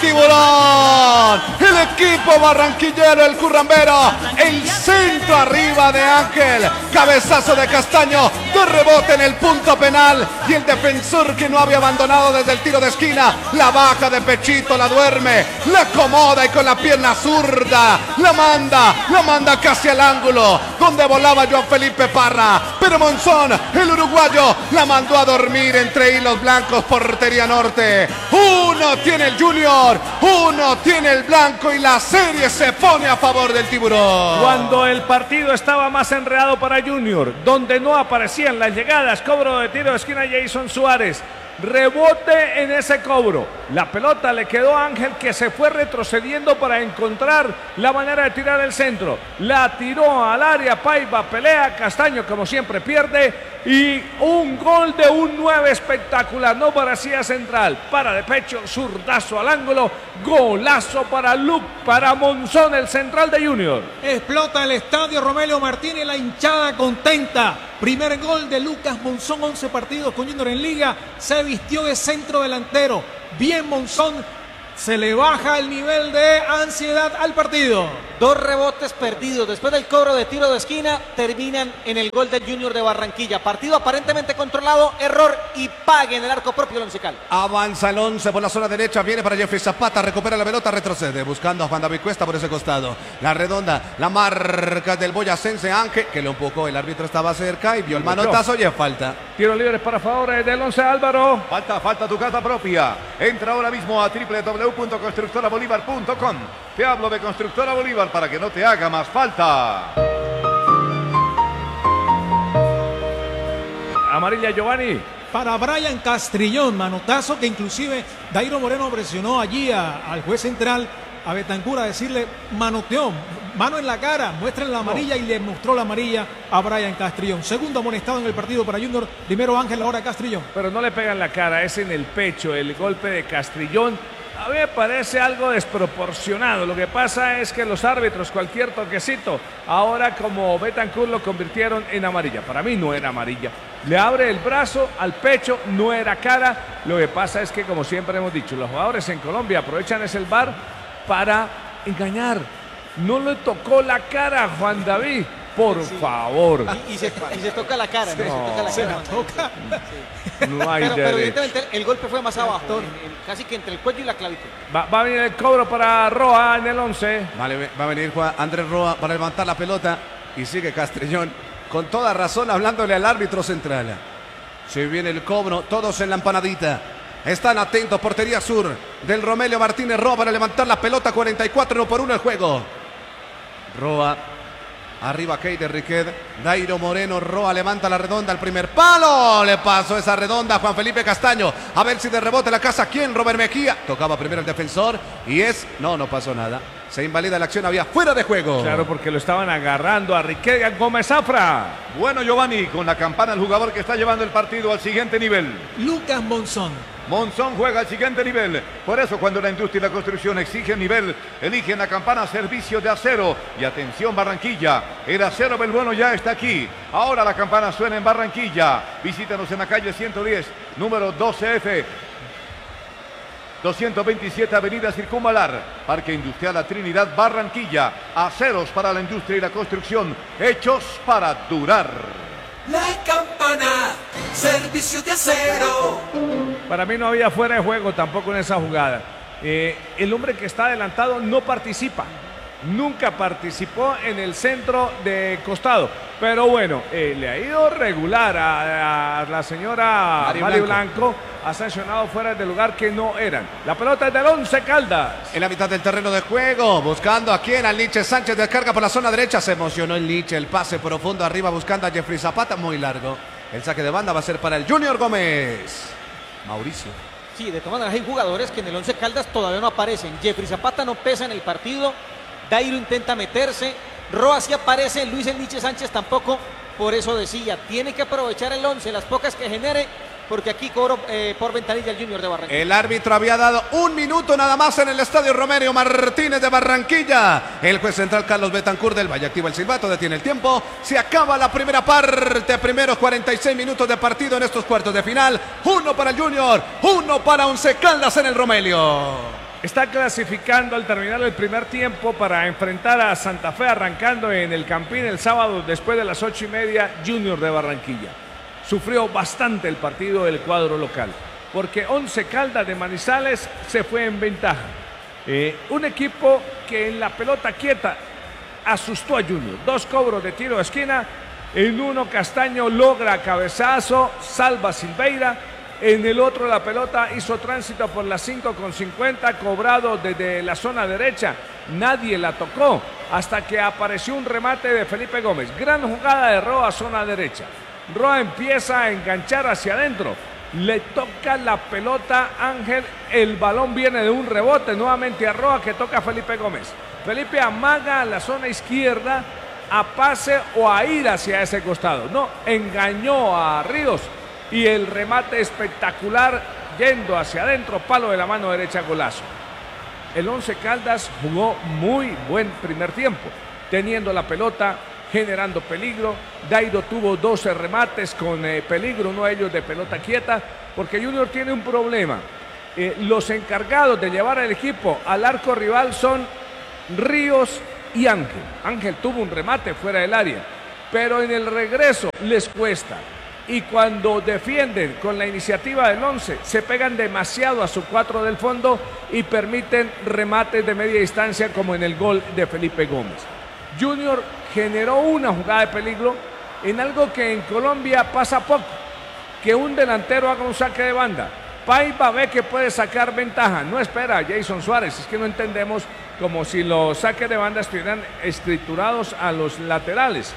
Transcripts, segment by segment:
Tiburón. El equipo barranquillero, el currambero. El centro arriba de Ángel. Cabezazo de Castaño. De rebote en el punto penal. Y el defensor que no había abandonado desde el tiro de esquina. La baja de pechito, la duerme. La acomoda y con la pierna zurda. La manda casi al ángulo. Donde volaba Joan Felipe Parra. Pero Monzón, el uruguayo, la mandó a dormir entre hilos blancos. Portería norte. Uno tiene el Junior. Uno tiene el blanco. Y la serie se pone a favor del Tiburón. Cuando el partido estaba más enredado para Junior, donde no aparecían las llegadas, cobro de tiro de esquina Jason Suárez. Rebote en ese cobro. La pelota le quedó a Ángel, que se fue retrocediendo para encontrar la manera de tirar el centro. La tiró al área, Paiva pelea, Castaño como siempre pierde. Y un gol de un 9 espectacular, no parecía central. Para de pecho, zurdazo al ángulo. Golazo para Monzón, el central de Junior. Explota el estadio Romelio Martínez, la hinchada contenta. Primer gol de Lucas Monzón, 11 partidos con Junior en liga. Se vistió de centro delantero. Bien Monzón, se le baja el nivel de ansiedad al partido. 2 rebotes perdidos después del cobro de tiro de esquina terminan en el gol del Junior de Barranquilla. Partido aparentemente controlado, error y pague en el arco propio del Once Caldas. Avanza el 11 por la zona derecha, viene para Jeffrey Zapata, recupera la pelota, retrocede, buscando a Juan David Cuesta por ese costado. La redonda, la marca del boyacense Ángel, que lo empujó, el árbitro estaba cerca y vio el manotazo y es falta. Tiro libre para favor del Once, Álvaro. Falta tu casa propia. Entra ahora mismo a www.constructorabolívar.com. Te hablo de Constructora Bolívar para que no te haga más falta. Amarilla Giovanni. Para Brian Castrillón, manotazo que inclusive Dairo Moreno presionó allí al juez central, a Betancur, a decirle manoteó, mano en la cara, muestren la amarilla, y le mostró la amarilla a Brian Castrillón. Segundo amonestado en el partido para Junior, primero Ángel, ahora Castrillón. Pero no le pegan la cara, es en el pecho el golpe de Castrillón. A mí me parece algo desproporcionado. Lo que pasa es que los árbitros, cualquier toquecito, ahora como Betancur lo convirtieron en amarilla. Para mí no era amarilla. Le abre el brazo al pecho, no era cara. Lo que pasa es que, como siempre hemos dicho, los jugadores en Colombia aprovechan ese VAR para engañar. No le tocó la cara a Juan David. Por favor. Y se toca la cara, ¿no? Se la toca. No hay pero evidentemente el golpe fue más abajo, casi que entre el cuello y la clavícula. Va a venir el cobro para Roa en el 11. Vale, va a venir Andrés Roa para levantar la pelota y sigue Castrillón con toda razón hablándole al árbitro central. Se viene el cobro, todos en la empanadita. Están atentos, portería sur del Romelio Martínez. Roa para levantar la pelota, 44-1 el juego. Roa. Arriba Keide Riquet, Dairo Moreno, Roa levanta la redonda al primer palo, le pasó esa redonda a Juan Felipe Castaño, a ver si de rebote la casa, ¿quién? Robert Mejía, tocaba primero el defensor y no pasó nada, se invalida la acción, había fuera de juego. Claro, porque lo estaban agarrando a Riquet, a Gómez Zafra. Bueno, Giovanni, con la campana el jugador que está llevando el partido al siguiente nivel. Lucas Monzón. Monzón juega al siguiente nivel. Por eso, cuando la industria y la construcción exigen nivel, eligen la campana servicio de acero. Y atención, Barranquilla, el acero Belbueno ya está aquí. Ahora la campana suena en Barranquilla. Visítanos en la calle 110, número 12F, 227 Avenida Circunvalar, Parque Industrial La Trinidad, Barranquilla. Aceros para la industria y la construcción, hechos para durar. La campana, servicio de acero. Para mí no había fuera de juego tampoco en esa jugada. El hombre que está adelantado no participa. Nunca participó en el centro de costado. Pero bueno, le ha ido regular a la señora Mario Blanco. Ha sancionado fuera de lugar que no eran. La pelota es del Once Caldas. En la mitad del terreno de juego, buscando a quién, al Liche Sánchez, descarga por la zona derecha. Se emocionó el Liche, el pase profundo arriba buscando a Jeffrey Zapata, muy largo. El saque de banda va a ser para el Junior Gómez. Mauricio. Sí, de todas maneras hay jugadores que en el Once Caldas todavía no aparecen. Jeffrey Zapata no pesa en el partido. Dairo intenta meterse. Roa sí aparece. Luis El Liche Sánchez tampoco. Por eso decía, tiene que aprovechar el 11, las pocas que genere, porque aquí cobro por ventanilla el Junior de Barranquilla. El árbitro había dado 1 minuto nada más en el estadio Romelio Martínez de Barranquilla. El juez central Carlos Betancur del Valle activa el silbato, detiene el tiempo. Se acaba la primera parte, primeros 46 minutos de partido en estos cuartos de final. 1 para el Junior, 1 para Once Caldas en el Romelio. está clasificando al terminar el primer tiempo para enfrentar a Santa Fe arrancando en el Campín el sábado después de las 8:30, Junior de Barranquilla. Sufrió bastante el partido del cuadro local, porque Once Caldas de Manizales se fue en ventaja. Un equipo que en la pelota quieta asustó a Junior. 2 cobros de tiro de esquina, en uno Castaño logra cabezazo, salva Silveira. En el otro la pelota hizo tránsito por las 5:50, cobrado desde la zona derecha. Nadie la tocó hasta que apareció un remate de Felipe Gómez. Gran jugada de Roa, zona derecha. Roa empieza a enganchar hacia adentro. Le toca la pelota Ángel. El balón viene de un rebote nuevamente a Roa, que toca a Felipe Gómez. Felipe amaga a la zona izquierda a pase o a ir hacia ese costado. No, engañó a Ríos. Y el remate espectacular yendo hacia adentro, palo de la mano derecha, golazo. El Once Caldas jugó muy buen primer tiempo, teniendo la pelota, generando peligro. Dairo tuvo 12 remates con peligro, uno de ellos de pelota quieta, porque Junior tiene un problema. Los encargados de llevar al equipo al arco rival son Ríos y Ángel. Ángel tuvo un remate fuera del área, pero en el regreso les cuesta. Y cuando defienden con la iniciativa del 11, se pegan demasiado a su 4 del fondo y permiten remates de media distancia, como en el gol de Felipe Gómez. Junior generó una jugada de peligro en algo que en Colombia pasa poco, que un delantero haga un saque de banda. Paiva ve que puede sacar ventaja, no espera a Jason Suárez. Es que no entendemos, como si los saques de banda estuvieran escriturados a los laterales.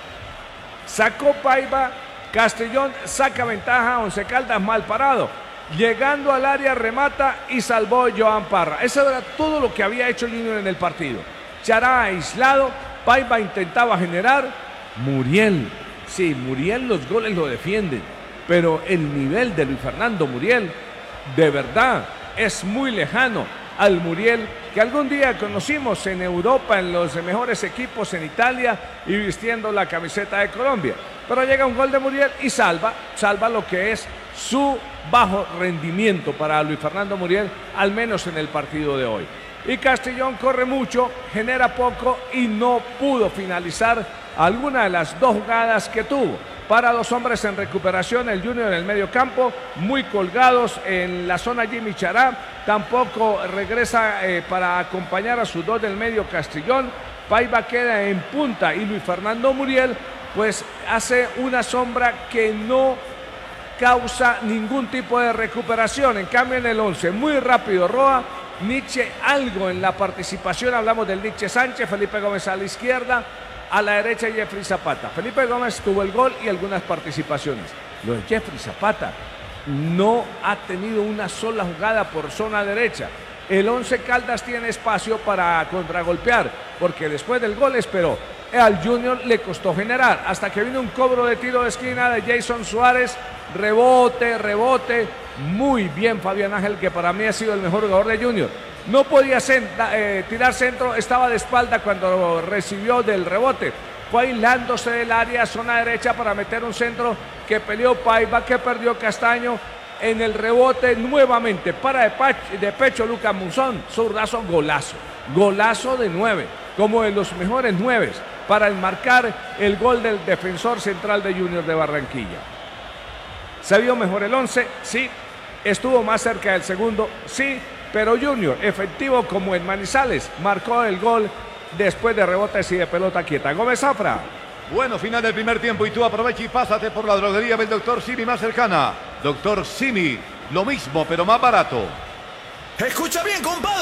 Sacó Paiva. Castrillón saca ventaja, Once Caldas mal parado. Llegando al área, remata y salvó Joan Parra. Eso era todo lo que había hecho Junior en el partido. Chará aislado, Paiva intentaba generar. Muriel, sí, Muriel los goles lo defienden, pero el nivel de Luis Fernando Muriel, de verdad, es muy lejano al Muriel que algún día conocimos en Europa, en los mejores equipos en Italia y vistiendo la camiseta de Colombia. Pero llega un gol de Muriel y salva lo que es su bajo rendimiento para Luis Fernando Muriel, al menos en el partido de hoy. Y Castrillón corre mucho, genera poco y no pudo finalizar alguna de las 2 jugadas que tuvo. Para 2 hombres en recuperación, el Junior en el medio campo, muy colgados en la zona Jimmy Chará. Tampoco regresa para acompañar a sus 2 del medio Castrillón. Paiva queda en punta y Luis Fernando Muriel pues hace una sombra que no causa ningún tipo de recuperación. En cambio en el 11, muy rápido Roa, Nietzsche algo en la participación, hablamos del Nietzsche Sánchez, Felipe Gómez a la izquierda, a la derecha Jeffrey Zapata. Felipe Gómez tuvo el gol y algunas participaciones. Lo de Jeffrey Zapata no ha tenido una sola jugada por zona derecha. El Once Caldas tiene espacio para contragolpear, porque después del gol esperó. Al Junior le costó generar, hasta que vino un cobro de tiro de esquina de Jason Suárez. Rebote, muy bien Fabián Ángel, que para mí ha sido el mejor jugador de Junior. No podía tirar centro, estaba de espalda cuando recibió del rebote. Fue aislándose del área, zona derecha, para meter un centro que peleó Paiva, que perdió Castaño. En el rebote nuevamente para de pecho Lucas Monzón, zurdazo, golazo de 9, como de los mejores 9 para enmarcar el gol del defensor central de Junior de Barranquilla. ¿Se vio mejor el 11? Sí. ¿Estuvo más cerca del segundo? Sí. Pero Junior, efectivo como en Manizales, marcó el gol después de rebotes y de pelota quieta. Gómez Zafra. Bueno, final del primer tiempo y tú aprovecha y pásate por la droguería del Dr. Simi más cercana. Dr. Simi, lo mismo pero más barato. Escucha bien, compadre.